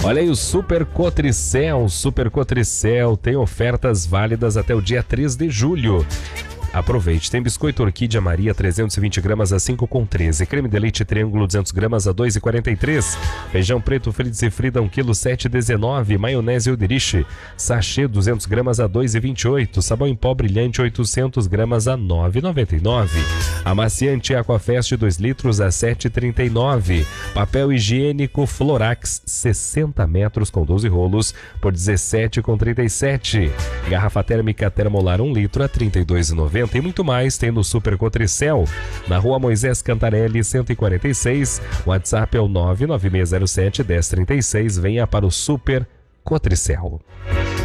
Olha aí o Super Cotricel. Super Cotricel tem ofertas válidas até o dia 3 de julho. Aproveite, tem biscoito Orquídea Maria 320 gramas a 5,13, creme de leite Triângulo 200 gramas a 2,43, feijão preto Fritz e Frida 1 kg 7,19, maionese Euderiche sachê 200 gramas a 2,28, sabão em pó brilhante 800 gramas a 9,99, amaciante Aquafest 2 litros a 7,39, papel higiênico Florax 60 metros com 12 rolos por 17,37, garrafa térmica Termolar 1 litro a 32,90. E muito mais tem no Super Cotricel, na rua Moisés Cantarelli 146, WhatsApp é o 99607-1036, venha para o Super Cotricel.